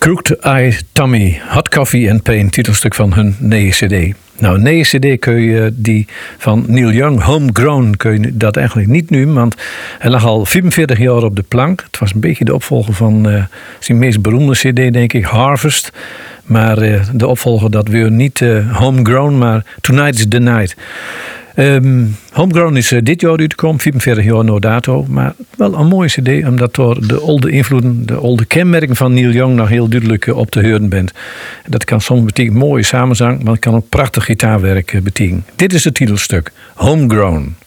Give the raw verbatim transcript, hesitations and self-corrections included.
Crooked Eye Tommy, Hot Coffee and Pain, titelstuk van hun nieuwe cd. Nou, een nieuwe cd kun je die van Neil Young, Homegrown, kun je dat eigenlijk niet nu, want hij lag al vierenveertig jaar op de plank. Het was een beetje de opvolger van uh, zijn meest beroemde cd, denk ik, Harvest. Maar uh, de opvolger, dat weer niet uh, Homegrown, maar Tonight's the Night. Um, Homegrown is uh, dit jaar uitgekomen, vierenveertig jaar no dato. Maar wel een mooie cd, omdat door de oude invloeden, de oude kenmerken van Neil Young nog heel duidelijk uh, op te horen bent. Dat kan soms betekenen mooie samenzang, maar het kan ook prachtig gitaarwerk uh, betekenen. Dit is het titelstuk, Homegrown.